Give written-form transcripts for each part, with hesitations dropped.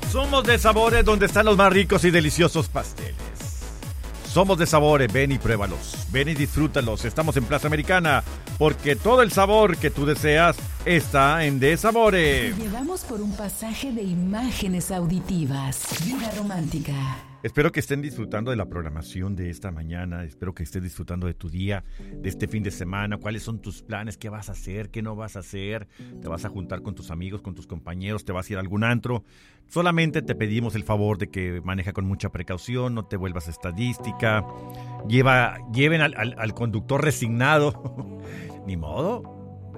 Somos de Sabores, donde están los más ricos y deliciosos pasteles. Somos de Sabores, ven y pruébalos, ven y disfrútalos. Estamos en Plaza Americana, porque todo el sabor que tú deseas está en De Sabores. Te llevamos por un pasaje de imágenes auditivas. Vida romántica. Espero que estén disfrutando de la programación de esta mañana. Espero que estés disfrutando de tu día, de este fin de semana. ¿Cuáles son tus planes? ¿Qué vas a hacer? ¿Qué no vas a hacer? ¿Te vas a juntar con tus amigos, con tus compañeros? ¿Te vas a ir a algún antro? Solamente te pedimos el favor de que maneja con mucha precaución, no te vuelvas estadística. Lleven al conductor resignado. Ni modo.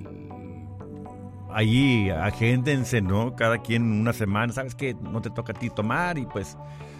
Ahí agéndense, ¿no? Cada quien una semana. ¿Sabes qué? No te toca a ti tomar y pues...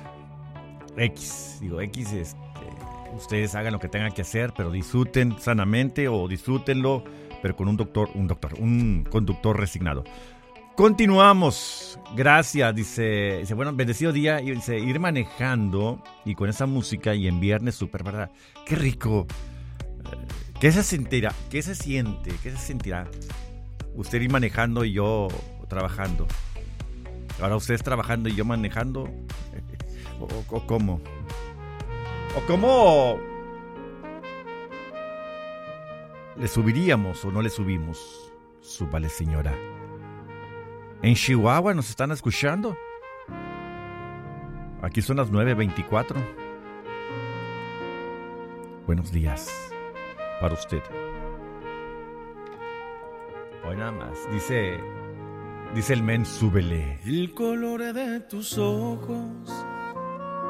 X, ustedes hagan lo que tengan que hacer, pero disfruten sanamente o disfrútenlo, pero con un conductor resignado. Continuamos, gracias, dice, bueno, bendecido día, y dice, ir manejando y con esa música y en viernes súper, ¿verdad? Qué rico. ¿Qué se sentirá? ¿Qué se siente? ¿Qué se sentirá? Usted ir manejando y yo trabajando. Ahora ustedes trabajando y yo manejando. ¿O cómo? ¿O cómo le subiríamos o no le subimos? Súbale, señora. ¿En Chihuahua nos están escuchando? Aquí son las 9:24. Buenos días para usted. Hoy nada más. Dice el men, súbele. El color de tus ojos